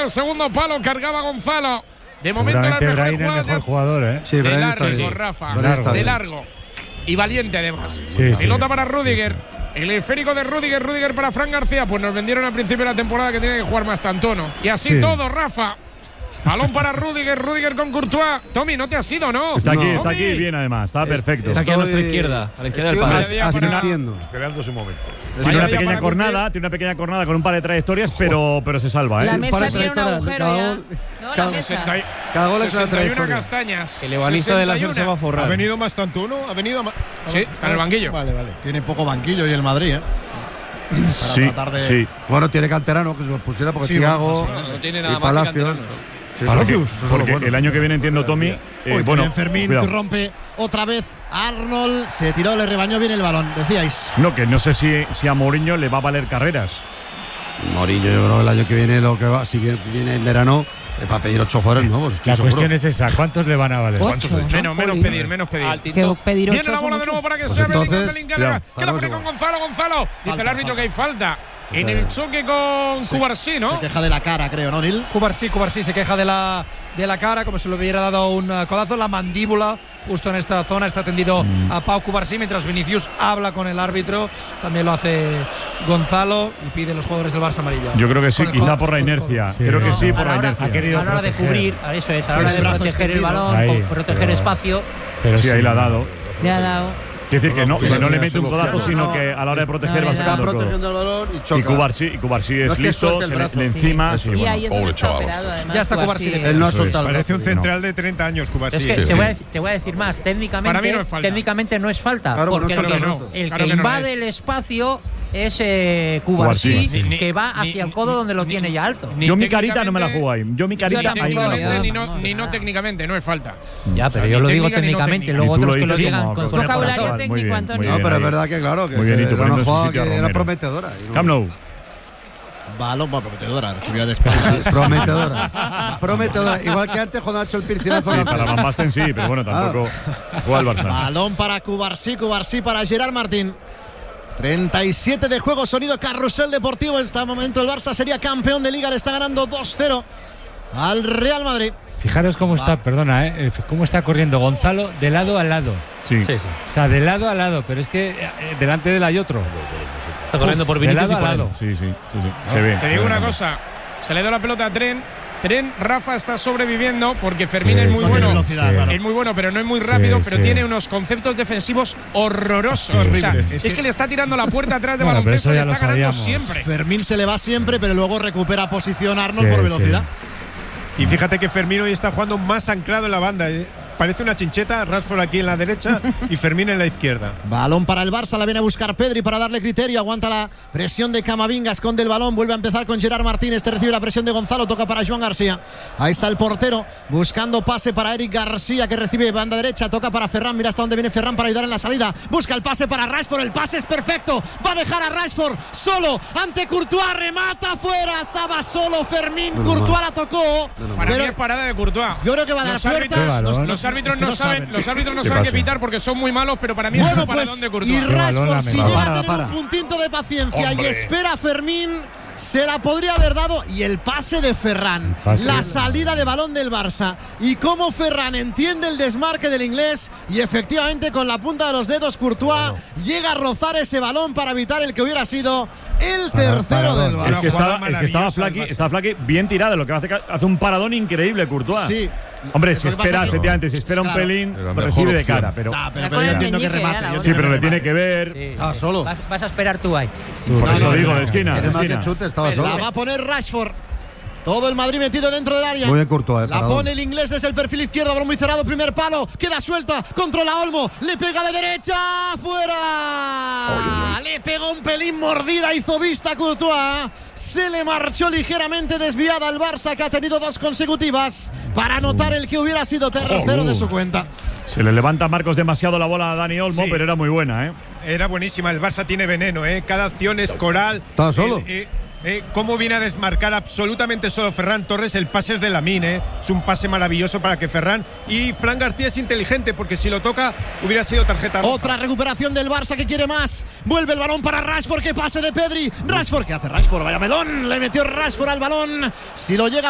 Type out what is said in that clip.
el segundo palo, cargaba Gonzalo. De momento las mejores el mejor jugador, ¿eh? Sí, de largo, Rafa. De largo. Y valiente además. Pelota para Rüdiger. El esférico de Rüdiger para Fran García. Pues nos vendieron al principio de la temporada que tiene que jugar más Tantono. Y así todo, Rafa. Balón para Rüdiger con Courtois. Tommy, no te has ido, ¿no? Está aquí bien además, está perfecto. Está aquí a nuestra izquierda, a la izquierda del pase. Esperando su momento. Tiene una pequeña cornada con un par de trayectorias, pero se salva, ¿eh? La mesa tiene un agujero ya. Cada gol es una 61 castañas. El ebanista de láser se va a forrar. ¿Ha venido más Tantuno? Sí, está en el banquillo. Vale. Tiene poco banquillo y el Madrid, ¿eh? Para tratar de… Sí. Bueno, tiene canterano que se los pusiera porque Thiago no tiene nada y más que Palacios. canteranos. Palacios. Porque el año que viene, entiendo, Tommy. Fermín que rompe otra vez. Arnold se tiró, le rebañó bien el balón, decíais. No, que no sé si a Mourinho le va a valer carreras. Mourinho, yo creo que el año que viene si viene en verano, es para pedir 8 jugadores nuevos. La cuestión es esa, ¿cuántos le van a valer? Menos pedir. Que pedir 8. Viene la bola de nuevo para que sea Bellingham, que la pone con Gonzalo. Dice el árbitro que hay falta. En el choque con Cubarsí, ¿no? Se queja de la cara, creo, ¿no, Nil? Cubarsí se queja de la cara, como si le hubiera dado un codazo. La mandíbula, justo en esta zona, está tendido a Pau Cubarsí, mientras Vinicius habla con el árbitro. También lo hace Gonzalo y pide a los jugadores del Barça amarilla. Yo creo que sí, quizá por la inercia. Creo que sí, por la inercia. A la hora de cubrir, a eso es, a la hora de proteger el balón, proteger espacio. Pero sí, ahí le ha dado. Le ha dado. Quiere decir que no le mete un codazo, sino que a la hora de proteger va está protegiendo el balón y choca. Y Cubarsí es listo, se le encima. Y ahí es donde está operado, además. Ya está Cubarsí. Él no ha soltado. Parece un central de 30 años, Cubarsí. Es que te voy a decir más. Técnicamente no es falta. Claro, porque el que invade el espacio es Cubarsí, que va hacia el codo donde lo tiene ya alto. Yo mi carita no me la juego ahí. Yo mi carita ahí ni no técnicamente, no es falta. Ya, pero yo lo digo técnicamente. Luego otros que lo digan con vocabulario técnico, Antonio. No, pero es verdad que claro, que era una jugada que era prometedora. Camp Nou. Balón, prometedora, recibió despejas. Prometedora. Igual que antes cuando ha hecho el piercinazo. Para Van Basten sí, pero bueno, tampoco juega el Barça. Balón para Cubarsí para Gerard Martín. 37 de juego, sonido carrusel deportivo. En este momento el Barça sería campeón de Liga, le está ganando 2-0 al Real Madrid. Fijaros cómo está, cómo está corriendo Gonzalo de lado a lado. Sí. O sea, de lado a lado, pero es que delante de él hay otro. Está corriendo por Vinicius de lado a lado. Sí. Se ve. Te digo una cosa, se le da la pelota a Trent. Rafa está sobreviviendo porque Fermín es muy bueno. Es muy bueno, pero no es muy rápido, pero tiene unos conceptos defensivos horrorosos. Horribles. Es que le está tirando la puerta atrás de baloncesto, le está ganando siempre. Fermín se le va siempre, pero luego recupera posición Arnold por velocidad. Y fíjate que Fermín hoy está jugando más anclado en la banda. Parece una chincheta, Rashford aquí en la derecha y Fermín en la izquierda. Balón para el Barça, la viene a buscar Pedri para darle criterio, aguanta la presión de Camavinga, esconde el balón, vuelve a empezar con Gerard Martín, recibe la presión de Gonzalo, toca para Joan García. Ahí está el portero, buscando pase para Eric García, que recibe banda derecha, toca para Ferran, mira hasta dónde viene Ferran para ayudar en la salida, busca el pase para Rashford, el pase es perfecto, va a dejar a Rashford solo ante Courtois, remata fuera, estaba solo Fermín, Courtois la tocó. Para mí es parada de Courtois. Yo creo que va a dar puertas. Los árbitros no saben qué pitar porque son muy malos, pero para mí es un paradón de Courtois. Y Rashford, si llega a tener un puntito de paciencia y espera a Fermín, se la podría haber dado. Y el pase de Ferran, la salida de balón del Barça y cómo Ferran entiende el desmarque del inglés y efectivamente con la punta de los dedos Courtois llega a rozar ese balón para evitar el que hubiera sido el tercero del Barça. Es que estaba Flaky bien tirada, lo que hace un paradón increíble Courtois. Sí. Hombre, si espera un pelín, recibe de cara. Pero yo entiendo que remate. Sí, pero le tiene que ver. Solo. Vas a esperar tú ahí. Por eso digo, de esquina. La va a poner Rashford. Todo el Madrid metido dentro del área. Muy bien Courtois, la pone el inglés desde el perfil izquierdo, balón muy cerrado, primer palo, queda suelta, controla Olmo, le pega de derecha, fuera. Le pegó un pelín mordida, hizo vista Courtois. Se le marchó ligeramente desviada al Barça, que ha tenido 2 consecutivas para anotar el que hubiera sido tercero de su cuenta. Se le levanta a Marcos demasiado la bola a Dani Olmo, pero era muy buena, Era buenísima, el Barça tiene veneno, Cada acción es coral. Estaba solo. Cómo viene a desmarcar absolutamente solo Ferran Torres. El pase es de Lamine, es un pase maravilloso para que Ferran. Y Fran García es inteligente porque si lo toca hubiera sido tarjeta roja. Otra recuperación del Barça que quiere más. Vuelve el balón para Rashford, que pase de Pedri. Rashford, ¿qué hace Rashford? Vaya melón, le metió Rashford al balón. Si lo llega